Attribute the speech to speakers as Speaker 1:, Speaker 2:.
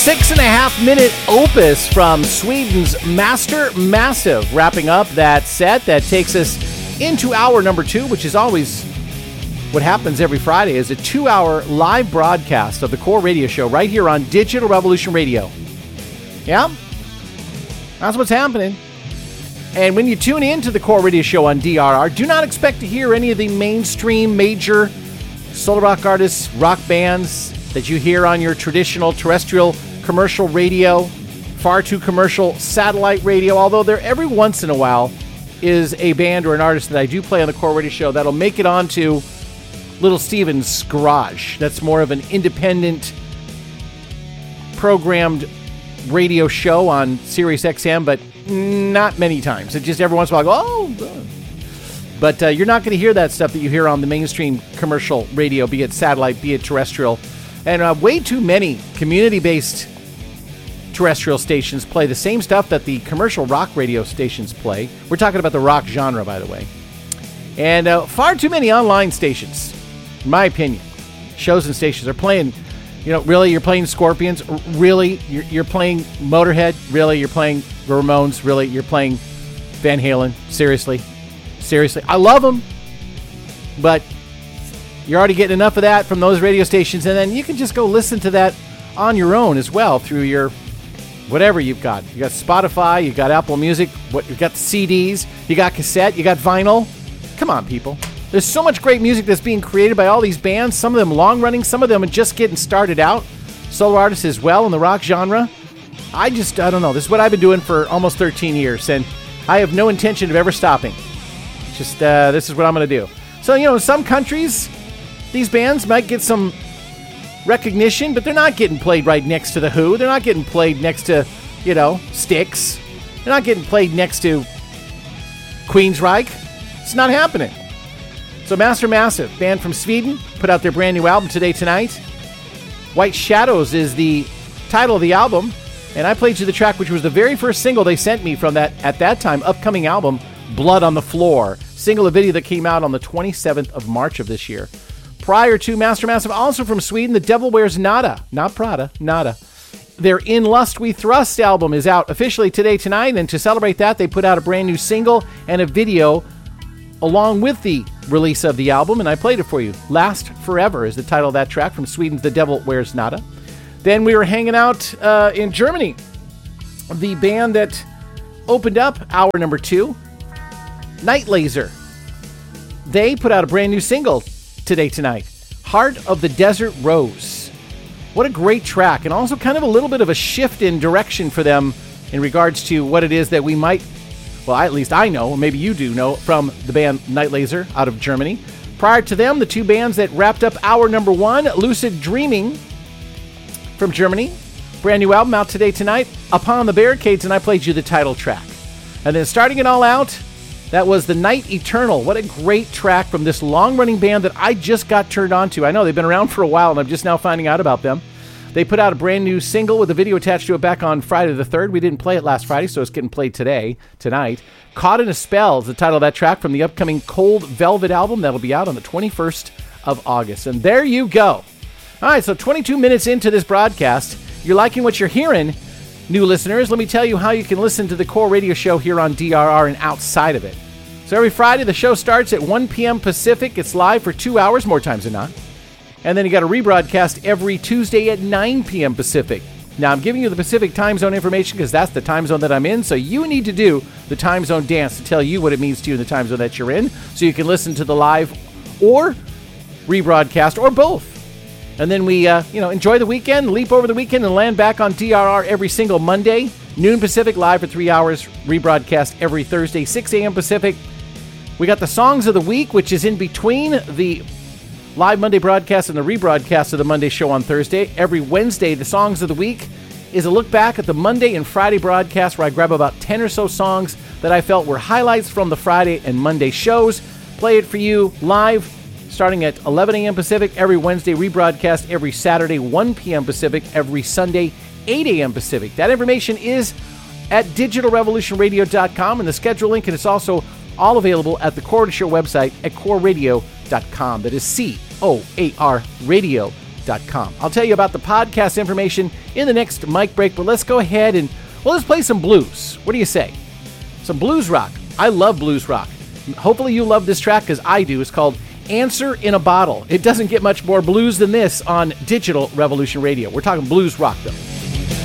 Speaker 1: 6.5-minute opus from Sweden's Master Massive, wrapping up that set that takes us into hour number 2, which is always what happens every Friday, is a 2-hour live broadcast of the Core Radio Show right here on Digital Revolution Radio. Yeah, that's what's happening. And when you tune in to the Core Radio Show on DRR, do not expect to hear any of the mainstream major soul rock artists, rock bands that you hear on your traditional terrestrial commercial radio, far too commercial satellite radio, although there every once in a while is a band or an artist that I do play on the Core Radio Show that'll make it onto Little Steven's Garage. That's more of an independent programmed radio show on Sirius XM, but not many times. It just every once in a while I go, oh. But you're not going to hear that stuff that you hear on the mainstream commercial radio, be it satellite, be it terrestrial. And way too many community-based terrestrial stations play the same stuff that the commercial rock radio stations play. We're talking about the rock genre, by the way. And far too many online stations, in my opinion, shows and stations are playing, really, you're playing Scorpions? Really? You're playing Motorhead? Really? You're playing the Ramones? Really? You're playing Van Halen? Seriously? I love them, but you're already getting enough of that from those radio stations, and then you can just go listen to that on your own as well through your whatever you've got. You got Spotify, you got Apple Music, you got the CDs, you got cassette, you got vinyl. Come on, people. There's so much great music that's being created by all these bands, some of them long-running, some of them are just getting started out, solo artists as well in the rock genre. I don't know. This is what I've been doing for almost 13 years, and I have no intention of ever stopping. Just, this is what I'm going to do. So, in some countries, these bands might get some recognition, but they're not getting played right next to The Who. They're not getting played next to, Styx. They're not getting played next to Queensryche. It's not happening. So Master Massive, band from Sweden, put out their brand new album today, tonight. White Shadows is the title of the album, and I played you the track which was the very first single they sent me from that, at that time, upcoming album, Blood on the Floor. Single, a video that came out on the 27th of March of this year. Prior to Master Massive, also from Sweden, The Devil Wears Nada. Not Prada, Nada. Their In Lust We Thrust album is out officially today, tonight, and to celebrate that, they put out a brand new single and a video along with the release of the album, and I played it for you. Last Forever is the title of that track from Sweden's The Devil Wears Nada. Then we were hanging out in Germany. The band that opened up hour number 2, Night Laser. They put out a brand new single today, tonight. Heart of the Desert Rose. What a great track, and also kind of a little bit of a shift in direction for them in regards to what it is that we might, well, at least I know, or maybe you do know, from the band Night Laser out of Germany. Prior to them, the two bands that wrapped up hour number 1, Lucid Dreaming from Germany. Brand new album out today, tonight, Upon the Barricades, and I played you the title track. And then starting it all out, that was The Night Eternal. What a great track from this long-running band that I just got turned on to. I know they've been around for a while, and I'm just now finding out about them. They put out a brand new single with a video attached to it back on Friday the 3rd. We didn't play it last Friday, so it's getting played tonight. Caught in a Spell is the title of that track from the upcoming Cold Velvet album that'll be out on the 21st of August. And there you go. All right, so 22 minutes into this broadcast. You're liking what you're hearing, new listeners. Let me tell you how you can listen to the Core Radio Show here on DRR and outside of it. So every Friday, the show starts at 1 p.m. Pacific. It's live for 2 hours, more times than not. And then you got a rebroadcast every Tuesday at 9 p.m. Pacific. Now, I'm giving you the Pacific time zone information because that's the time zone that I'm in, so you need to do the time zone dance to tell you what it means to you in the time zone that you're in, so you can listen to the live or rebroadcast or both. And then we, enjoy the weekend, leap over the weekend, and land back on DRR every single Monday, noon Pacific, live for 3 hours, rebroadcast every Thursday, 6 a.m. Pacific. We got the Songs of the Week, which is in between the live Monday broadcast and the rebroadcast of the Monday show on Thursday. Every Wednesday, the Songs of the Week is a look back at the Monday and Friday broadcast where I grab about 10 or so songs that I felt were highlights from the Friday and Monday shows, play it for you live starting at 11 a.m. Pacific every Wednesday, rebroadcast every Saturday, 1 p.m. Pacific, every Sunday, 8 a.m. Pacific. That information is at digitalrevolutionradio.com, and the schedule link, and it's also all available at the Core Show website at coreradio.com. That is COAR radio.com. mikebrake.com. I'll tell you about the podcast information in the next Mike Break, but let's go ahead and, well, let's play some blues. What do you say? Some blues rock. I love blues rock. Hopefully you love this track because I do. It's called Answer in a Bottle. It doesn't get much more blues than this on Digital Revolution Radio. We're talking blues rock, though.